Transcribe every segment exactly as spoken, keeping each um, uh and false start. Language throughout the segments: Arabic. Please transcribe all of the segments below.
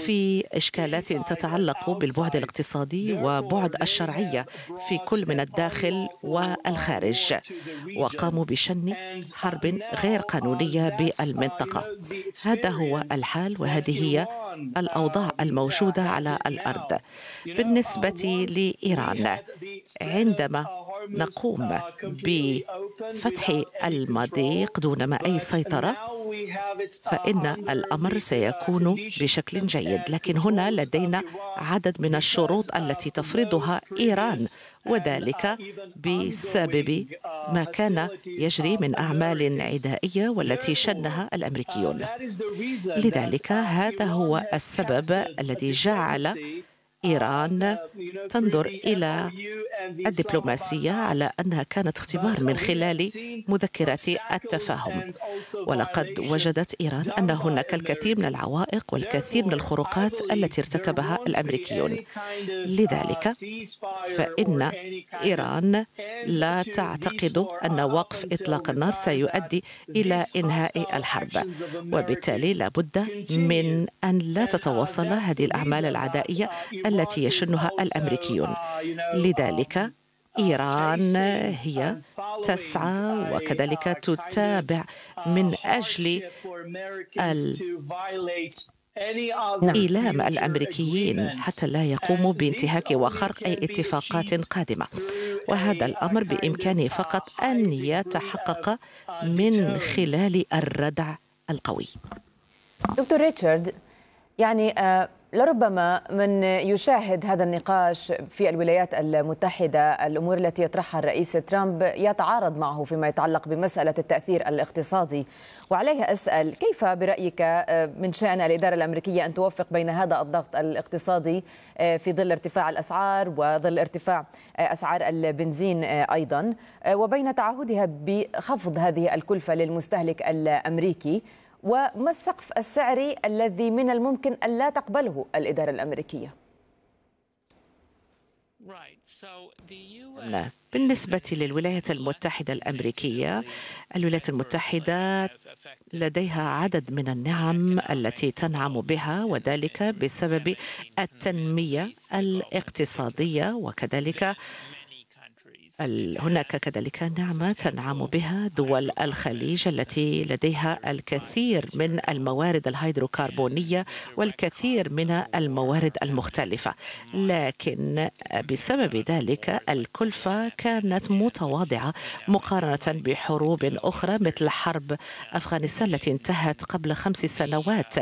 في إشكالات تتعلق بالبعد الاقتصادي وبعد الشرعية في كل من الداخل والخارج، وقاموا بشن حرب غير قانونية بالمنطقة. هذا هو الحال وهذه هي الأوضاع الموجودة على الأرض. بالنسبة لإيران، عندما نقوم بفتح المضيق دون ما أي سيطرة فإن الأمر سيكون بشكل جيد، لكن هنا لدينا عدد من الشروط التي تفرضها إيران، وذلك بسبب ما كان يجري من أعمال عدائية والتي شنها الأمريكيون. لذلك هذا هو السبب الذي جعل إيران تنظر إلى الدبلوماسية على أنها كانت اختبار من خلال مذكرات التفاهم. ولقد وجدت إيران أن هناك الكثير من العوائق والكثير من الخروقات التي ارتكبها الأمريكيون. لذلك فإن إيران لا تعتقد أن وقف إطلاق النار سيؤدي إلى إنهاء الحرب، وبالتالي لا بد من أن لا تتواصل هذه الأعمال العدائية التي يشنها الأمريكيون. لذلك إيران هي تسعى وكذلك تتابع من أجل إيلام الأمريكيين حتى لا يقوموا بانتهاك وخرق أي اتفاقات قادمة، وهذا الأمر بإمكانه فقط أن يتحقق من خلال الردع القوي. دكتور ريتشارد، يعني آه لربما من يشاهد هذا النقاش في الولايات المتحدة الأمور التي يطرحها الرئيس ترامب يتعارض معه فيما يتعلق بمسألة التأثير الاقتصادي، وعليه أسأل كيف برأيك من شأن الإدارة الأمريكية أن توفق بين هذا الضغط الاقتصادي في ظل ارتفاع الأسعار وظل ارتفاع أسعار البنزين أيضا، وبين تعهدها بخفض هذه الكلفة للمستهلك الأمريكي، وما السقف السعري الذي من الممكن أن لا تقبله الإدارة الأمريكية؟ بالنسبة للولايات المتحدة الأمريكية، الولايات المتحدة لديها عدد من النعم التي تنعم بها، وذلك بسبب التنمية الاقتصادية، وكذلك هناك كذلك نعمة تنعم بها دول الخليج التي لديها الكثير من الموارد الهيدروكربونية والكثير من الموارد المختلفة، لكن بسبب ذلك الكلفة كانت متواضعة مقارنة بحروب أخرى مثل حرب أفغانستان التي انتهت قبل خمس سنوات.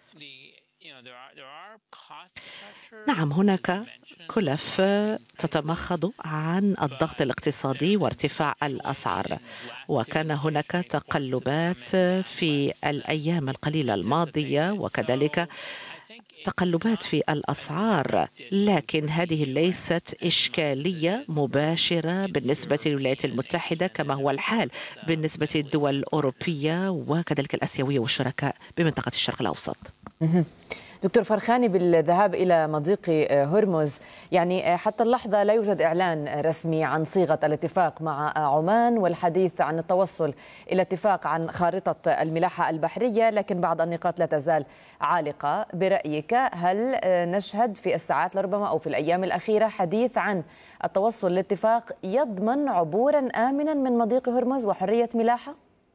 نعم، هناك كلف تتمخض عن الضغط الاقتصادي وارتفاع الأسعار، وكان هناك تقلبات في الأيام القليلة الماضية وكذلك تقلبات في الأسعار، لكن هذه ليست إشكالية مباشرة بالنسبة للولايات المتحدة كما هو الحال بالنسبة للدول الأوروبية وكذلك الآسيوية والشركاء بمنطقة الشرق الأوسط. دكتور فرخاني، بالذهاب إلى مضيق هرمز، يعني حتى اللحظة لا يوجد إعلان رسمي عن صيغة الاتفاق مع عمان والحديث عن التوصل إلى اتفاق عن خارطة الملاحة البحرية، لكن بعض النقاط لا تزال عالقة. برأيك هل نشهد في الساعات لربما أو في الأيام الأخيرة حديث عن التوصل لاتفاق يضمن عبورا آمنا من مضيق هرمز وحرية ملاحة؟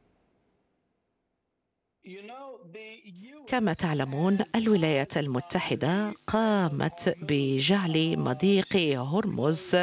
كما تعلمون، الولايات المتحدة قامت بجعل مضيق هرمز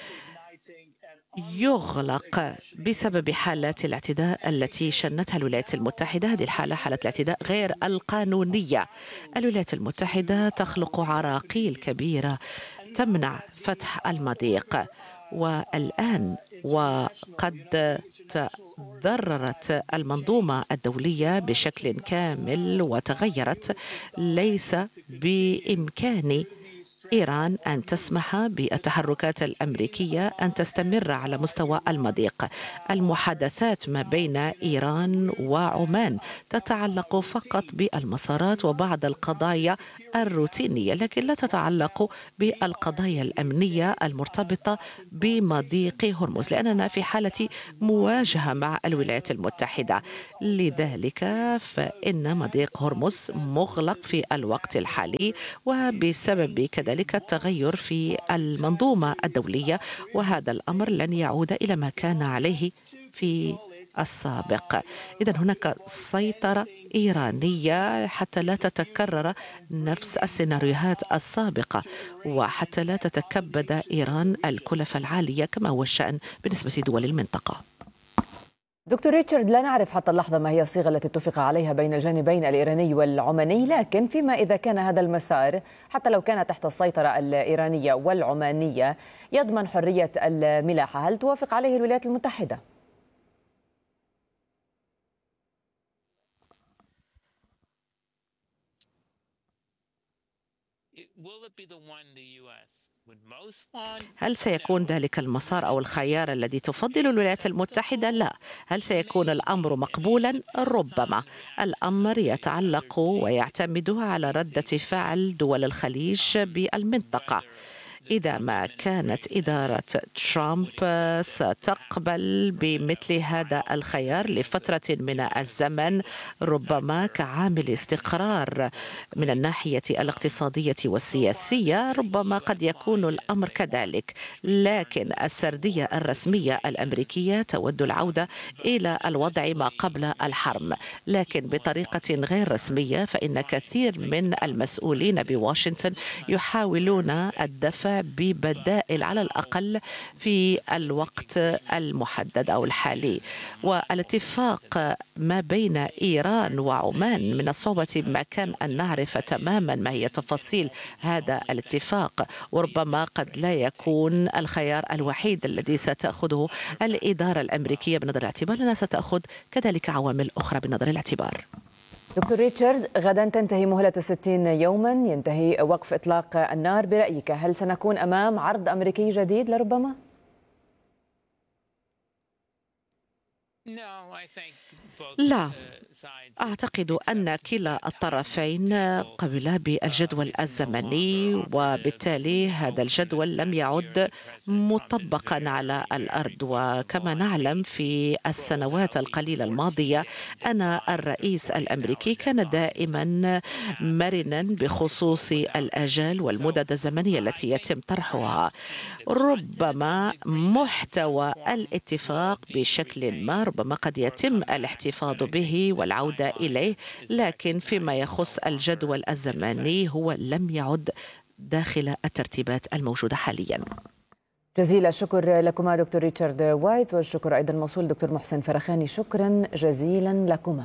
يغلق بسبب حالات الاعتداء التي شنتها الولايات المتحدة. هذه الحالة حالة الاعتداء غير القانونية. الولايات المتحدة تخلق عراقيل كبيرة تمنع فتح المضيق، والآن وقد تضررت المنظومة الدولية بشكل كامل وتغيرت. ليس بإمكان إيران أن تسمح بالتحركات الأمريكية أن تستمر على مستوى المضيق. المحادثات ما بين إيران وعمان تتعلق فقط بالمسارات وبعض القضايا الروتينية، لكن لا تتعلق بالقضايا الأمنية المرتبطة بمضيق هرمز، لأننا في حالة مواجهة مع الولايات المتحدة. لذلك فإن مضيق هرمز مغلق في الوقت الحالي، وبسبب كذلك التغير في المنظومة الدولية، وهذا الأمر لن يعود إلى ما كان عليه في السابق. إذن هناك سيطرة إيرانية حتى لا تتكرر نفس السيناريوهات السابقة، وحتى لا تتكبد إيران الكلفة العالية كما هو الشأن بالنسبة لدول المنطقة. دكتور ريتشارد، لا نعرف حتى اللحظة ما هي الصيغة التي اتفق عليها بين الجانبين الإيراني والعماني، لكن فيما إذا كان هذا المسار حتى لو كان تحت السيطرة الإيرانية والعمانية يضمن حرية الملاحة، هل توافق عليه الولايات المتحدة؟ هل سيكون ذلك المسار أو الخيار الذي تفضل الولايات المتحدة؟ لا. هل سيكون الأمر مقبولا؟ ربما. الأمر يتعلق ويعتمد على ردة فعل دول الخليج بالمنطقة. إذا ما كانت إدارة ترامب ستقبل بمثل هذا الخيار لفترة من الزمن، ربما كعامل استقرار من الناحية الاقتصادية والسياسية، ربما قد يكون الأمر كذلك. لكن السردية الرسمية الأمريكية تود العودة إلى الوضع ما قبل الحرب، لكن بطريقة غير رسمية، فإن كثير من المسؤولين بواشنطن يحاولون الدفع ببدائل على الأقل في الوقت المحدد أو الحالي. والاتفاق ما بين إيران وعمان من الصعوبة ما كان أن نعرف تماما ما هي تفاصيل هذا الاتفاق، وربما قد لا يكون الخيار الوحيد الذي ستأخذه الإدارة الأمريكية بنظر الاعتبار، لأنها ستأخذ كذلك عوامل أخرى بنظر الاعتبار. دكتور ريتشارد، غدا تنتهي مهلة الستين يوما، ينتهي وقف إطلاق النار. برأيك هل سنكون أمام عرض أمريكي جديد لربما؟ لا، أعتقد أن كلا الطرفين قبلا بالجدول الزمني، وبالتالي هذا الجدول لم يعد مطبقا على الأرض. وكما نعلم في السنوات القليلة الماضية أن الرئيس الأمريكي كان دائما مرنا بخصوص الآجال والمدد الزمنية التي يتم طرحها. ربما محتوى الاتفاق بشكل ما ربما قد يتم الاحتفاظ به والعودة إليه، لكن فيما يخص الجدول الزمني هو لم يعد داخل الترتيبات الموجودة حاليا. جزيل الشكر لكما دكتور ريتشارد وايت، والشكر أيضا موصول دكتور محسن فرخاني، شكرا جزيلا لكما.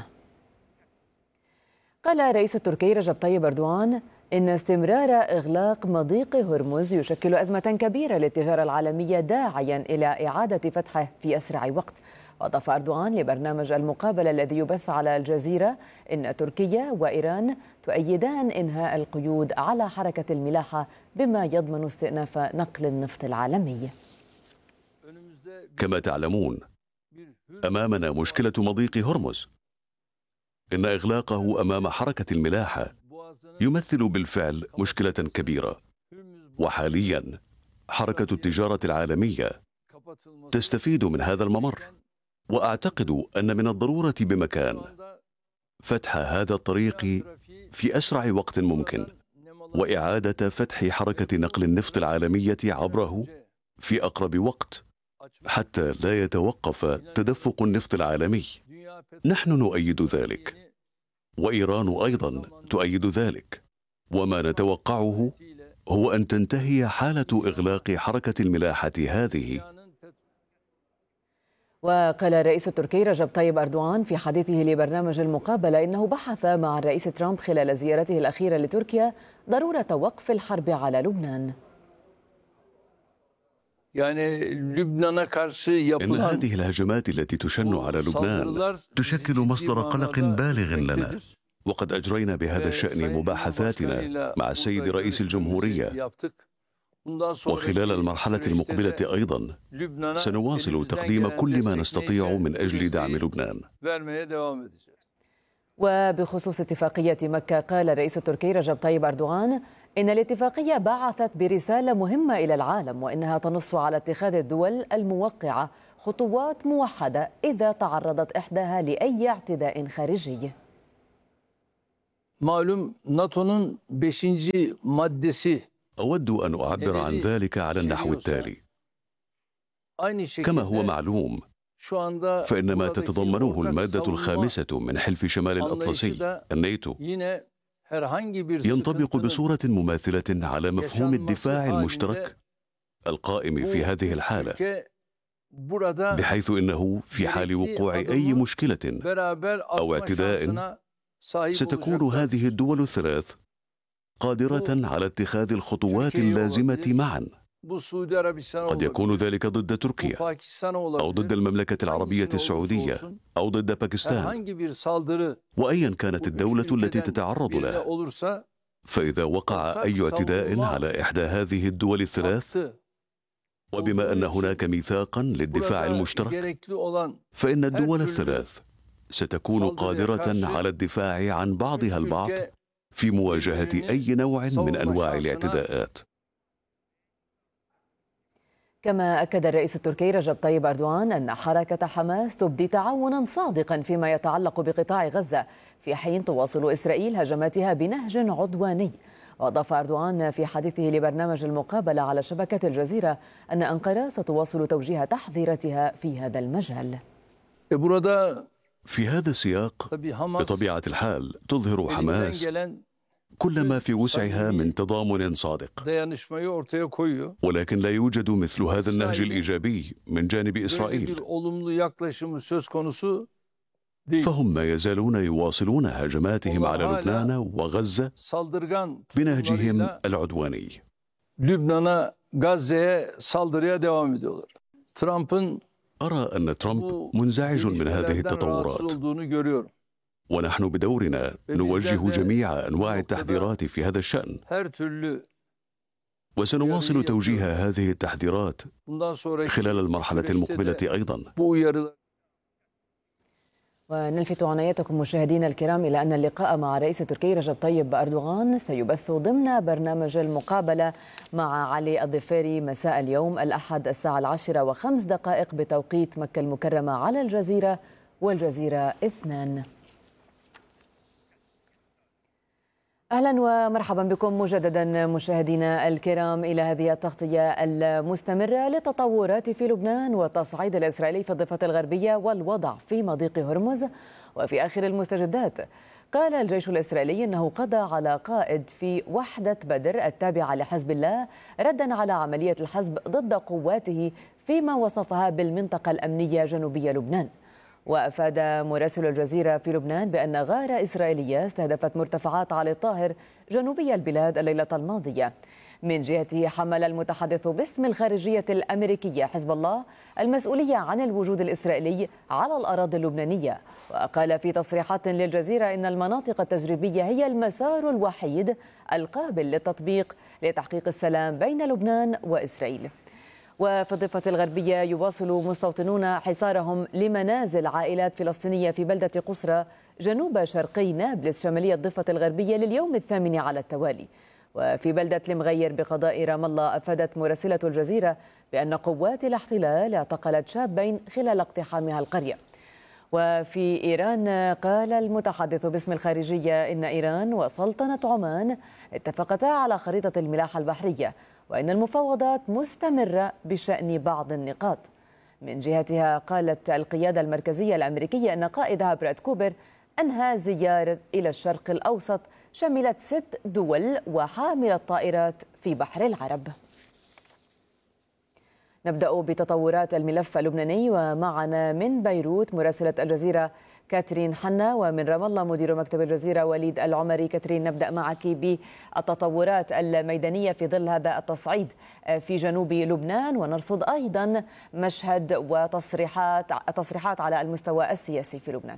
قال الرئيس التركي رجب طيب أردوغان إن استمرار إغلاق مضيق هرمز يشكل أزمة كبيرة للتجارة العالمية، داعيا إلى إعادة فتحه في أسرع وقت. وأضاف أردوغان لبرنامج المقابلة الذي يبث على الجزيرة إن تركيا وإيران تؤيدان إنهاء القيود على حركة الملاحة بما يضمن استئناف نقل النفط العالمي. كما تعلمون أمامنا مشكلة مضيق هرمز. إن إغلاقه أمام حركة الملاحة يمثل بالفعل مشكلة كبيرة، وحاليا حركة التجارة العالمية تستفيد من هذا الممر، وأعتقد أن من الضرورة بمكان فتح هذا الطريق في أسرع وقت ممكن، وإعادة فتح حركة نقل النفط العالمية عبره في أقرب وقت حتى لا يتوقف تدفق النفط العالمي. نحن نؤيد ذلك، وإيران أيضا تؤيد ذلك، وما نتوقعه هو أن تنتهي حالة إغلاق حركة الملاحة هذه. وقال الرئيس التركي رجب طيب أردوغان في حديثه لبرنامج المقابلة إنه بحث مع الرئيس ترامب خلال زيارته الأخيرة لتركيا ضرورة وقف الحرب على لبنان. يعني إن هذه الهجمات التي تشن على لبنان تشكل مصدر قلق بالغ لنا، وقد أجرينا بهذا الشأن مباحثاتنا مع السيد رئيس الجمهورية، وخلال المرحلة المقبلة أيضا سنواصل تقديم كل ما نستطيع من أجل دعم لبنان. وبخصوص اتفاقية مكة، قال الرئيس التركي رجب طيب أردوغان إن الاتفاقية بعثت برسالة مهمة إلى العالم، وإنها تنص على اتخاذ الدول الموقعة خطوات موحدة إذا تعرضت إحداها لأي اعتداء خارجي. معلوم ناتو'nun beşinci maddesi. أود أن أعبر عن ذلك على النحو التالي. كما هو معلوم، فإن ما تتضمنه المادة الخامسة من حلف شمال الأطلسي الناتو ينطبق بصورة مماثلة على مفهوم الدفاع المشترك القائم في هذه الحالة، بحيث إنه في حال وقوع أي مشكلة أو اعتداء ستكون هذه الدول الثلاث قادرة على اتخاذ الخطوات اللازمة معا. قد يكون ذلك ضد تركيا أو ضد المملكة العربية السعودية أو ضد باكستان، وأيا كانت الدولة التي تتعرض لها. فإذا وقع أي اعتداء على إحدى هذه الدول الثلاث، وبما أن هناك ميثاقا للدفاع المشترك، فإن الدول الثلاث ستكون قادرة على الدفاع عن بعضها البعض في مواجهة أي نوع من أنواع الاعتداءات. كما أكد الرئيس التركي رجب طيب أردوغان أن حركة حماس تبدي تعاونا صادقا فيما يتعلق بقطاع غزة، في حين تواصل إسرائيل هجماتها بنهج عدواني. وأضاف أردوغان في حديثه لبرنامج المقابلة على شبكة الجزيرة أن أنقرة ستواصل توجيه تحذيراتها في هذا المجال. في هذا السياق، بطبيعة الحال تظهر حماس كل ما في وسعها من تضامن صادق، ولكن لا يوجد مثل هذا النهج الإيجابي من جانب إسرائيل، فهم ما يزالون يواصلون هجماتهم على لبنان وغزة بنهجهم العدواني. أرى أن ترامب منزعج من هذه التطورات، ونحن بدورنا نوجه جميع أنواع التحذيرات في هذا الشأن، وسنواصل توجيه هذه التحذيرات خلال المرحلة المقبلة أيضا. ونلفت عنايتكم مشاهدينا الكرام إلى أن اللقاء مع الرئيس التركي رجب طيب أردوغان سيبث ضمن برنامج المقابلة مع علي الظفيري مساء اليوم الأحد الساعة العاشرة وخمس دقائق بتوقيت مكة المكرمة على الجزيرة والجزيرة اثنان. أهلا ومرحبا بكم مجددا مشاهدينا الكرام إلى هذه التغطية المستمرة للتطورات في لبنان والتصعيد الإسرائيلي في الضفة الغربية والوضع في مضيق هرمز. وفي آخر المستجدات، قال الجيش الإسرائيلي أنه قضى على قائد في وحدة بدر التابعة لحزب الله ردا على عملية الحزب ضد قواته فيما وصفها بالمنطقة الأمنية جنوبية لبنان. وأفاد مراسل الجزيرة في لبنان بأن غارة إسرائيلية استهدفت مرتفعات علي الطاهر جنوبي البلاد الليلة الماضية. من جهته، حمل المتحدث باسم الخارجية الأمريكية حزب الله المسؤولية عن الوجود الإسرائيلي على الأراضي اللبنانية، وقال في تصريحات للجزيرة إن المناطق التجريبية هي المسار الوحيد القابل للتطبيق لتحقيق السلام بين لبنان وإسرائيل. وفي الضفة الغربية، يواصل مستوطنون حصارهم لمنازل عائلات فلسطينية في بلدة قصرى جنوب شرقي نابلس شمالية الضفة الغربية لليوم الثامن على التوالي. وفي بلدة المغير بقضاء رام الله، أفادت مراسلة الجزيرة بأن قوات الاحتلال اعتقلت شابين خلال اقتحامها القرية. وفي إيران، قال المتحدث باسم الخارجية إن إيران وسلطنة عمان اتفقتا على خريطة الملاحة البحرية، وإن المفاوضات مستمرة بشأن بعض النقاط. من جهتها، قالت القيادة المركزية الأمريكية أن قائدها براد كوبر أنهى زيارة إلى الشرق الأوسط شملت ست دول وحاملة طائرات في بحر العرب. نبدأ بتطورات الملف اللبناني، ومعنا من بيروت مراسلة الجزيرة كاترين حنا، ومن رام الله مدير مكتب الجزيرة وليد العمري. كاترين، نبدأ معك بالتطورات الميدانية في ظل هذا التصعيد في جنوب لبنان، ونرصد أيضا مشهد وتصريحات تصريحات على المستوى السياسي في لبنان.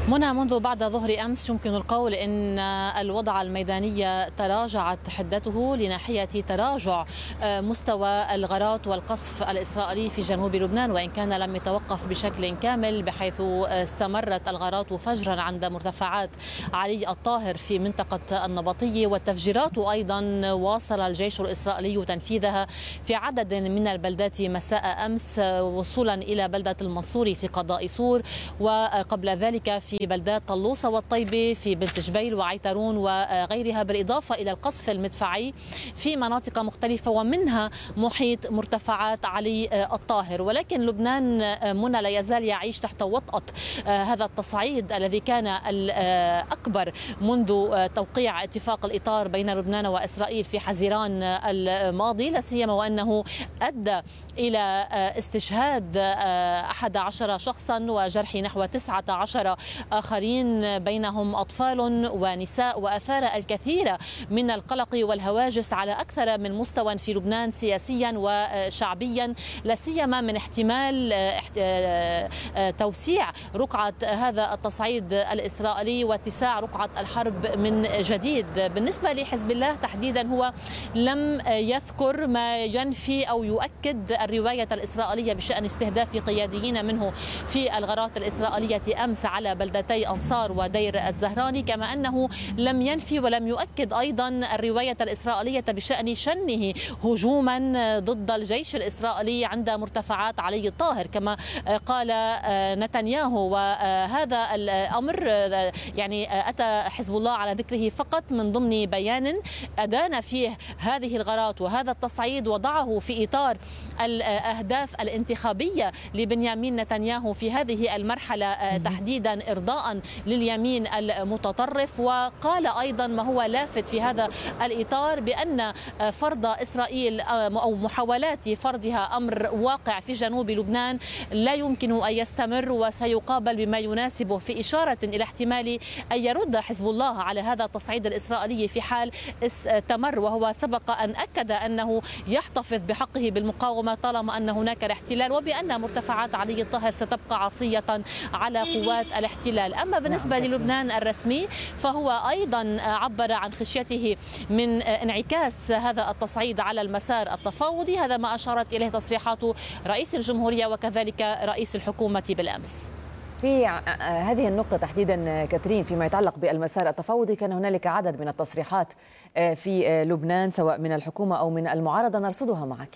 منى، منذ بعد ظهر أمس يمكن القول إن الوضع الميداني تراجعت حدته لناحية تراجع مستوى الغارات والقصف الإسرائيلي في جنوب لبنان، وإن كان لم يتوقف بشكل كامل، بحيث استمرت الغارات فجرا عند مرتفعات علي الطاهر في منطقة النبطية، والتفجيرات أيضا واصل الجيش الإسرائيلي تنفيذها في عدد من البلدات مساء أمس، وصولا إلى بلدة المنصوري في قضاء سور، وقبل ذلك في في بلدات طلوسة والطيبة في بنت جبيل وعيترون وغيرها، بالإضافة إلى القصف المدفعي في مناطق مختلفة ومنها محيط مرتفعات علي الطاهر. ولكن لبنان منى لا يزال يعيش تحت وطأة هذا التصعيد الذي كان الأكبر منذ توقيع اتفاق الإطار بين لبنان وإسرائيل في حزيران الماضي، لا سيما وأنه أدى إلى استشهاد أحد عشر شخصا وجرح نحو تسعة عشر آخرين بينهم أطفال ونساء، وأثار الكثير من القلق والهواجس على أكثر من مستوى في لبنان سياسيا وشعبيا، لا سيما من احتمال توسيع رقعة هذا التصعيد الإسرائيلي واتساع رقعة الحرب من جديد. بالنسبة لحزب الله تحديدا، هو لم يذكر ما ينفي أو يؤكد الرواية الإسرائيلية بشأن استهداف قياديين منه في الغارات الإسرائيلية أمس على بلدتي أنصار ودير الزهراني، كما أنه لم ينفي ولم يؤكد أيضا الرواية الإسرائيلية بشأن شنه هجوما ضد الجيش الإسرائيلي عند مرتفعات علي الطاهر كما قال نتنياهو. وهذا الأمر يعني أتى حزب الله على ذكره فقط من ضمن بيان أدان فيه هذه الغارات وهذا التصعيد، وضعه في إطار الأهداف الانتخابية لبنيامين نتنياهو في هذه المرحلة تحديدا إرضاء لليمين المتطرف. وقال أيضا ما هو لافت في هذا الإطار بأن فرض إسرائيل أو محاولات فرضها أمر واقع في جنوب لبنان لا يمكن أن يستمر وسيقابل بما يناسبه، في إشارة إلى احتمال أن يرد حزب الله على هذا التصعيد الإسرائيلي في حال استمر، وهو سبق أن أكد أنه يحتفظ بحقه بالمقاومة طالما أن هناك الاحتلال، وبأن مرتفعات علي الطاهر ستبقى عصية على قوات الاحتلال. أما بالنسبة للبنان الرسمي فهو أيضا عبر عن خشيته من انعكاس هذا التصعيد على المسار التفاوضي، هذا ما أشارت إليه تصريحات رئيس الجمهورية وكذلك رئيس الحكومة بالأمس. في هذه النقطة تحديدا كاترين، فيما يتعلق بالمسار التفاوضي، كان هنالك عدد من التصريحات في لبنان سواء من الحكومة أو من المعارضة نرصدها معك.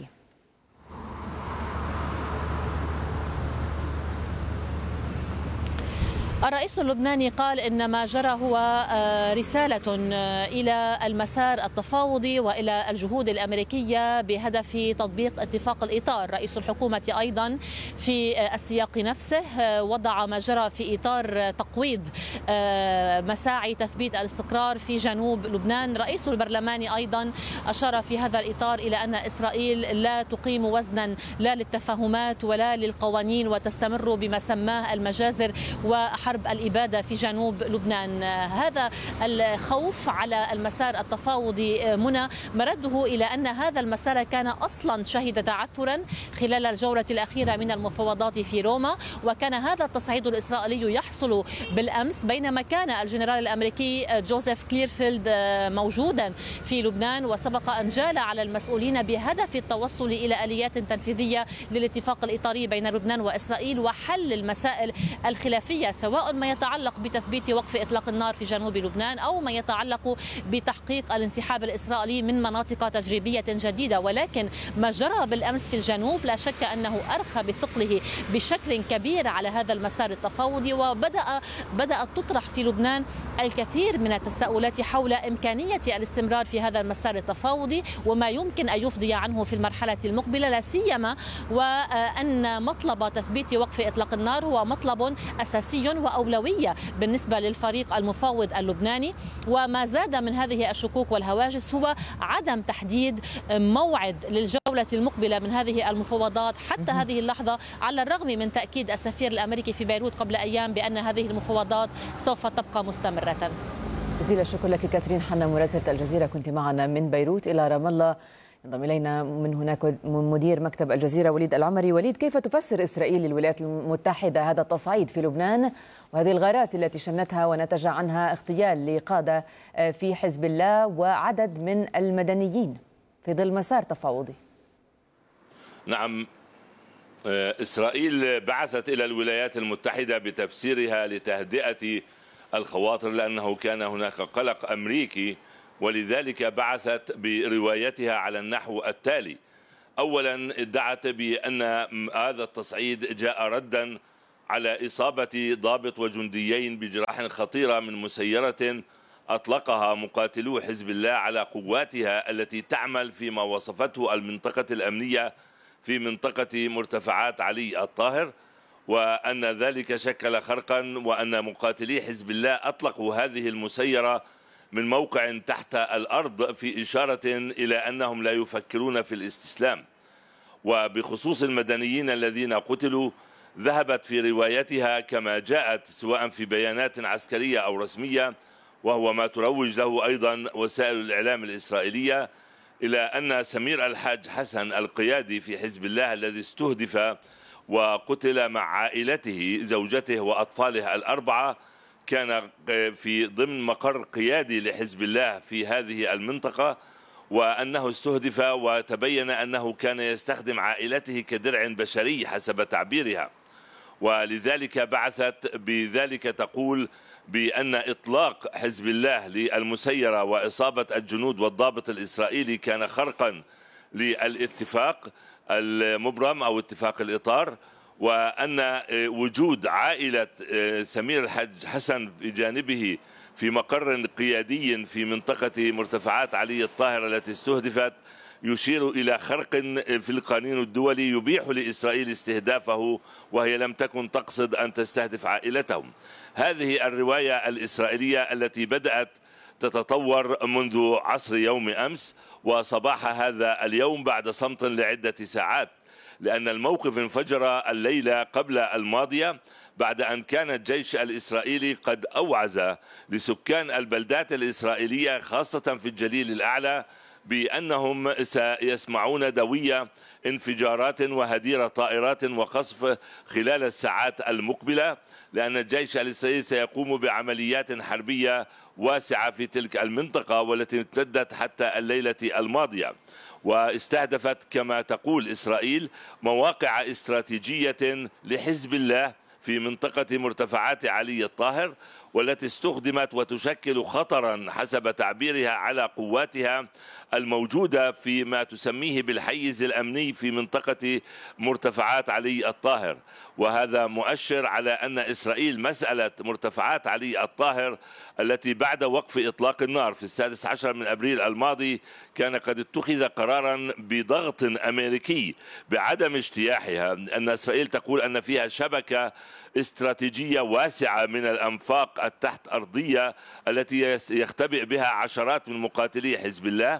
الرئيس اللبناني قال إن ما جرى هو رسالة إلى المسار التفاوضي وإلى الجهود الأمريكية بهدف تطبيق اتفاق الإطار. رئيس الحكومة أيضا في السياق نفسه وضع ما جرى في إطار تقويض مساعي تثبيت الاستقرار في جنوب لبنان. رئيس البرلمان أيضا أشار في هذا الإطار إلى أن إسرائيل لا تقيم وزنا لا للتفاهمات ولا للقوانين وتستمر بما سماه المجازر وحرب الإبادة في جنوب لبنان. هذا الخوف على المسار التفاوضي منى مرده إلى أن هذا المسار كان أصلا شهد تعثرا خلال الجولة الأخيرة من المفاوضات في روما، وكان هذا التصعيد الإسرائيلي يحصل بالأمس بينما كان الجنرال الأمريكي جوزيف كليرفيلد موجودا في لبنان، وسبق أن جال على المسؤولين بهدف التوصل إلى آليات تنفيذية للاتفاق الإطاري بين لبنان وإسرائيل وحل المسائل الخلافية، سواء ما يتعلق بتثبيت وقف إطلاق النار في جنوب لبنان أو ما يتعلق بتحقيق الانسحاب الإسرائيلي من مناطق تجريبية جديدة. ولكن ما جرى بالأمس في الجنوب لا شك أنه أرخى بثقله بشكل كبير على هذا المسار التفاوضي، وبدأ بدأت تطرح في لبنان الكثير من التساؤلات حول إمكانية الاستمرار في هذا المسار التفاوضي وما يمكن أن يفضي عنه في المرحلة المقبلة، لا سيما وأن مطلب تثبيت وقف إطلاق النار هو مطلب أساسي وأولوية بالنسبة للفريق المفاوض اللبناني. وما زاد من هذه الشكوك والهواجس هو عدم تحديد موعد للجولة المقبلة من هذه المفاوضات حتى هذه اللحظة، على الرغم من تأكيد السفير الأمريكي في بيروت قبل أيام بأن هذه المفاوضات سوف تبقى مستمرة. جزيل الشكر لك كاترين حنا مراسلة الجزيرة، كنت معنا من بيروت إلى رام الله. انضم إلينا من هناك من مدير مكتب الجزيرة وليد العمري. وليد، كيف تفسر إسرائيل للولايات المتحدة هذا التصعيد في لبنان وهذه الغارات التي شنتها ونتج عنها اغتيال لقادة في حزب الله وعدد من المدنيين في ظل مسار تفاوضي؟ نعم، إسرائيل بعثت إلى الولايات المتحدة بتفسيرها لتهدئة الخواطر، لأنه كان هناك قلق أمريكي، ولذلك بعثت بروايتها على النحو التالي. أولا، ادعت بأن هذا التصعيد جاء ردا على إصابة ضابط وجنديين بجراح خطيرة من مسيرة أطلقها مقاتلو حزب الله على قواتها التي تعمل فيما وصفته المنطقة الأمنية في منطقة مرتفعات علي الطاهر، وأن ذلك شكل خرقا، وأن مقاتلي حزب الله أطلقوا هذه المسيرة من موقع تحت الأرض في إشارة إلى أنهم لا يفكرون في الاستسلام. وبخصوص المدنيين الذين قتلوا، ذهبت في روايتها كما جاءت سواء في بيانات عسكرية أو رسمية، وهو ما تروج له أيضا وسائل الإعلام الإسرائيلية، إلى أن سمير الحاج حسن القيادي في حزب الله الذي استهدف وقتل مع عائلته زوجته وأطفاله الأربعة كان في ضمن مقر قيادي لحزب الله في هذه المنطقة، وأنه استهدف وتبين أنه كان يستخدم عائلته كدرع بشري حسب تعبيرها. ولذلك بعثت بذلك تقول بأن إطلاق حزب الله للمسيرة وإصابة الجنود والضابط الإسرائيلي كان خرقا للاتفاق المبرم أو اتفاق الإطار، وأن وجود عائلة سمير الحاج حسن بجانبه في مقر قيادي في منطقة مرتفعات علي الطاهر التي استهدفت يشير إلى خرق في القانون الدولي يبيح لإسرائيل استهدافه، وهي لم تكن تقصد أن تستهدف عائلتهم. هذه الرواية الإسرائيلية التي بدأت تتطور منذ عصر يوم أمس وصباح هذا اليوم بعد صمت لعدة ساعات، لأن الموقف انفجر الليلة قبل الماضية بعد أن كان الجيش الإسرائيلي قد أوعز لسكان البلدات الإسرائيلية خاصة في الجليل الأعلى بأنهم سيسمعون دوية انفجارات وهدير طائرات وقصف خلال الساعات المقبلة، لأن الجيش الإسرائيلي سيقوم بعمليات حربية واسعة في تلك المنطقة والتي امتدت حتى الليلة الماضية، واستهدفت كما تقول إسرائيل مواقع استراتيجية لحزب الله في منطقة مرتفعات علي الطاهر، والتي استخدمت وتشكل خطرا حسب تعبيرها على قواتها الموجودة في ما تسميه بالحيز الأمني في منطقة مرتفعات علي الطاهر. وهذا مؤشر على أن إسرائيل مسألة مرتفعات علي الطاهر التي بعد وقف إطلاق النار في السادس عشر من أبريل الماضي كان قد اتخذ قرارا بضغط أمريكي بعدم اجتياحها، أن إسرائيل تقول أن فيها شبكة استراتيجية واسعة من الأنفاق التحت أرضية التي يختبئ بها عشرات من مقاتلي حزب الله،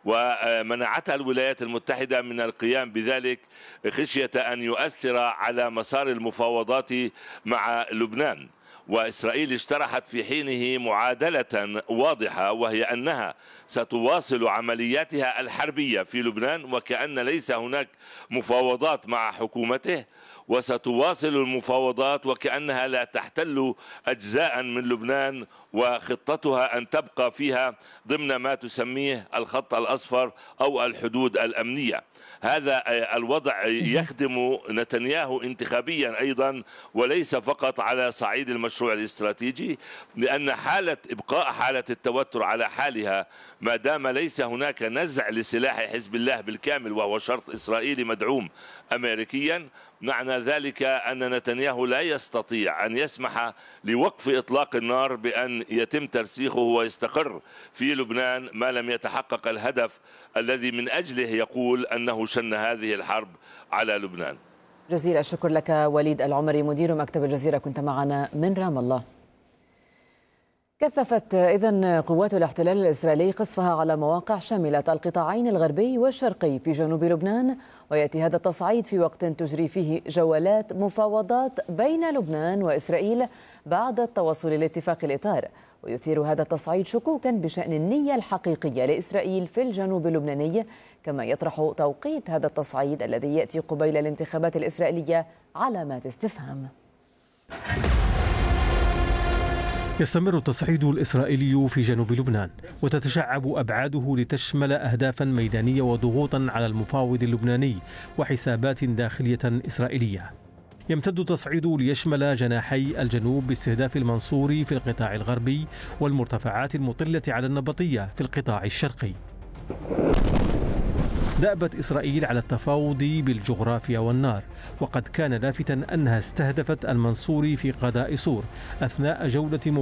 ومنعتها الولايات المتحدة من القيام بذلك خشية أن يؤثر على مسار المفاوضات مع لبنان. وإسرائيل اشترحت في حينه معادلة واضحة، وهي أنها ستواصل عملياتها الحربية في لبنان وكأن ليس هناك مفاوضات مع حكومته، وستواصل المفاوضات وكأنها لا تحتل أجزاء من لبنان، وخطتها أن تبقى فيها ضمن ما تسميه الخط الأصفر أو الحدود الأمنية. هذا الوضع يخدم نتنياهو انتخابيا أيضا، وليس فقط على صعيد المشروع الاستراتيجي، لأن حالة إبقاء حالة التوتر على حالها ما دام ليس هناك نزع لسلاح حزب الله بالكامل، وهو شرط إسرائيلي مدعوم أمريكيا، معنى ذلك أن نتنياهو لا يستطيع أن يسمح لوقف إطلاق النار بأن يتم ترسيخه ويستقر في لبنان ما لم يتحقق الهدف الذي من أجله يقول أنه شن هذه الحرب على لبنان. جزيل الشكر لك وليد العمري مدير مكتب الجزيرة، كنت معنا من رام الله. كثفت إذن قوات الاحتلال الإسرائيلي قصفها على مواقع شملت القطاعين الغربي والشرقي في جنوب لبنان، ويأتي هذا التصعيد في وقت تجري فيه جولات مفاوضات بين لبنان وإسرائيل بعد التوصل لاتفاق الإطار. ويثير هذا التصعيد شكوكا بشأن النية الحقيقية لإسرائيل في الجنوب اللبناني، كما يطرح توقيت هذا التصعيد الذي يأتي قبيل الانتخابات الإسرائيلية علامات استفهام. يستمر التصعيد الإسرائيلي في جنوب لبنان، وتتشعب أبعاده لتشمل أهدافا ميدانية وضغوطا على المفاوض اللبناني وحسابات داخلية إسرائيلية. يمتد التصعيد ليشمل جناحي الجنوب باستهداف المنصوري في القطاع الغربي والمرتفعات المطلة على النبطية في القطاع الشرقي. دأبت إسرائيل على التفاوض بالجغرافيا والنار، وقد كان لافتا أنها استهدفت المنصوري في قضاء صور أثناء جولة